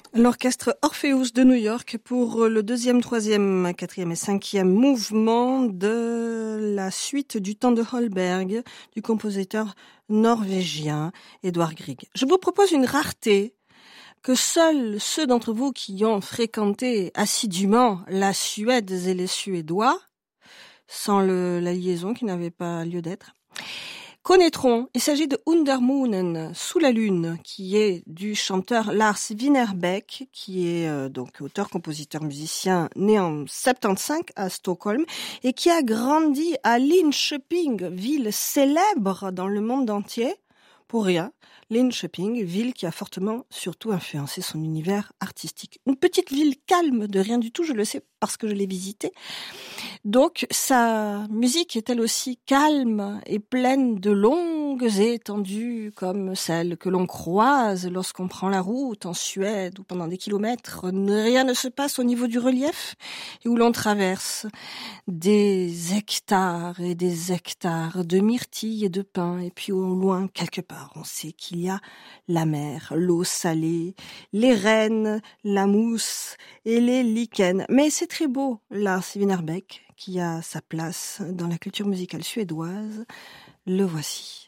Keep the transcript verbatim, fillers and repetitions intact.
L'orchestre Orpheus de New York pour le deuxième, troisième, quatrième et cinquième mouvement de la suite du temps de Holberg du compositeur norvégien Edvard Grieg. Je vous propose une rareté que seuls ceux d'entre vous qui ont fréquenté assidûment la Suède et les Suédois, sans le, la liaison qui n'avait pas lieu d'être, connaîtront. Il s'agit de Undermunen, sous la lune, qui est du chanteur Lars Winnerbäck, qui est euh, donc auteur, compositeur, musicien, né en soixante-quinze à Stockholm et qui a grandi à Linköping, ville célèbre dans le monde entier. Pour rien, Linköping, ville qui a fortement surtout influencé son univers artistique. Une petite ville calme de rien du tout, je le sais parce que je l'ai visitée. Donc sa musique est elle aussi calme et pleine de longues étendues comme celles que l'on croise lorsqu'on prend la route en Suède où pendant des kilomètres rien ne se passe au niveau du relief et où l'on traverse des hectares et des hectares de myrtilles et de pins et puis au loin quelque part on sait qu'il y a la mer, l'eau salée, les rennes, la mousse et les lichens. Mais c'est très beau, Lars Winnerbäck, qui a sa place dans la culture musicale suédoise. Le voici.